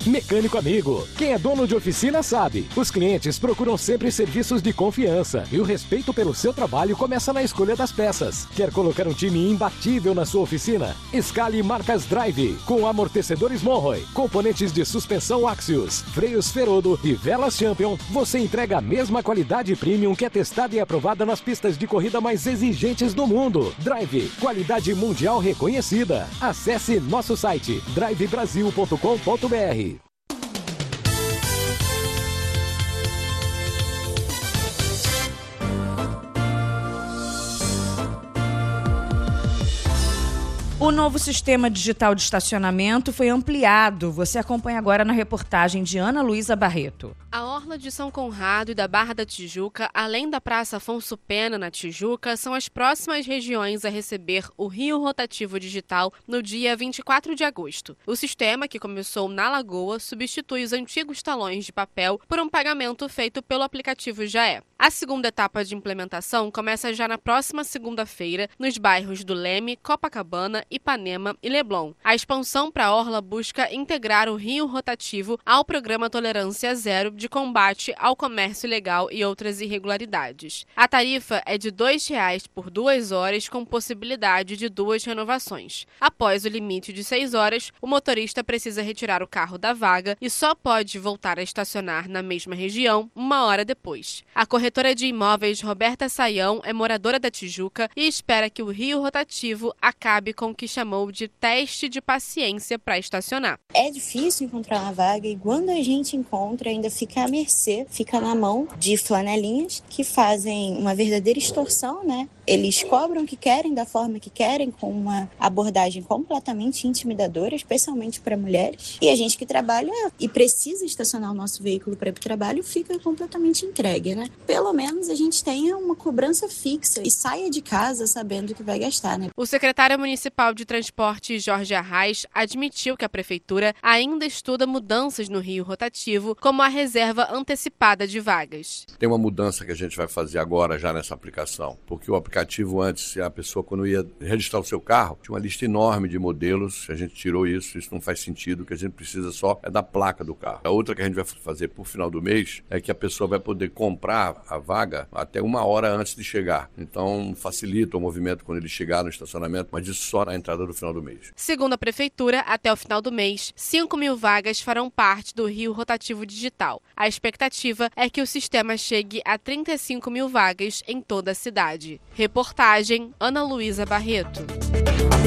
Mecânico Amigo. Quem é dono de oficina sabe. Os clientes procuram sempre serviços de confiança e o respeito pelo seu trabalho começa na escolha das peças. Quer colocar um time imbatível na sua oficina? Escale marcas Drive, com amortecedores Monroe, componentes de suspensão Axios, freios Ferodo e velas Champion. Você entrega a mesma qualidade premium que é testada e aprovada nas pistas de corrida mais exigentes do mundo. Drive, qualidade mundial reconhecida. Acesse nosso site drivebrasil.com.br. O novo sistema digital de estacionamento foi ampliado. Você acompanha agora na reportagem de Ana Luísa Barreto. A orla de São Conrado e da Barra da Tijuca, além da Praça Afonso Pena, na Tijuca, são as próximas regiões a receber o Rio Rotativo Digital no dia 24 de agosto. O sistema, que começou na Lagoa, substitui os antigos talões de papel por um pagamento feito pelo aplicativo Jaé. A segunda etapa de implementação começa já na próxima segunda-feira, nos bairros do Leme, Copacabana, Ipanema e Leblon. A expansão para a orla busca integrar o Rio Rotativo ao programa Tolerância Zero de combate ao comércio ilegal e outras irregularidades. A tarifa é de R$ 2,00 por 2 horas, com possibilidade de 2 renovações. Após o limite de 6 horas, o motorista precisa retirar o carro da vaga e só pode voltar a estacionar na mesma região 1 hora depois. A corretora de imóveis Roberta Saião é moradora da Tijuca e espera que o Rio Rotativo acabe com o que chamou de teste de paciência para estacionar. É difícil encontrar uma vaga e quando a gente encontra ainda fica à mercê, fica na mão de flanelinhas que fazem uma verdadeira extorsão, né? Eles cobram o que querem, da forma que querem, com uma abordagem completamente intimidadora, especialmente para mulheres. E a gente que trabalha e precisa estacionar o nosso veículo para ir para o trabalho fica completamente entregue, né? Pelo menos a gente tenha uma cobrança fixa e saia de casa sabendo que vai gastar, né? O secretário municipal de Transporte, Jorge Arraes, admitiu que a prefeitura ainda estuda mudanças no Rio Rotativo, como a reserva antecipada de vagas. Tem uma mudança que a gente vai fazer agora já nessa aplicação, porque o aplicativo antes, a pessoa quando ia registrar o seu carro, tinha uma lista enorme de modelos, a gente tirou isso não faz sentido, o que a gente precisa só é da placa do carro. A outra que a gente vai fazer por final do mês é que a pessoa vai poder comprar a vaga até 1 hora antes de chegar. Então facilita o movimento quando ele chegar no estacionamento, mas isso só na entrada do final do mês. Segundo a prefeitura, até o final do mês, 5.000 vagas farão parte do Rio Rotativo Digital. A expectativa é que o sistema chegue a 35.000 vagas em toda a cidade. Reportagem Ana Luísa Barreto.